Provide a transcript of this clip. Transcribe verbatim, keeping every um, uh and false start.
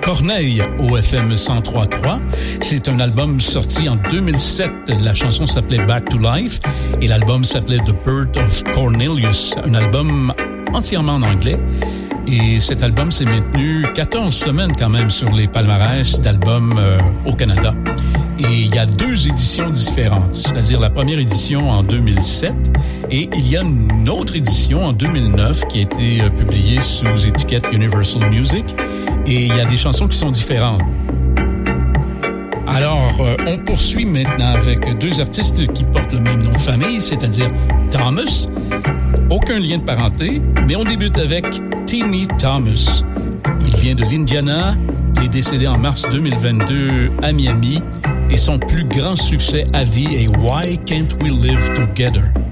Corneille au F M cent trois point trois. C'est un album sorti en deux mille sept. La chanson s'appelait Back to Life et l'album s'appelait The Birth of Cornelius, un album entièrement en anglais. Et cet album s'est maintenu quatorze semaines quand même sur les palmarès d'albums euh, au Canada. Et il y a deux éditions différentes, c'est-à-dire la première édition en deux mille sept et il y a une autre édition en deux mille neuf qui a été euh, publiée sous étiquette Universal Music. Et il y a des chansons qui sont différentes. Alors, euh, on poursuit maintenant avec deux artistes qui portent le même nom de famille, c'est-à-dire Thomas. Aucun lien de parenté, mais on débute avec Timmy Thomas. Il vient de l'Indiana, il est décédé en mars deux mille vingt-deux à Miami et son plus grand succès à vie est Why Can't We Live Together?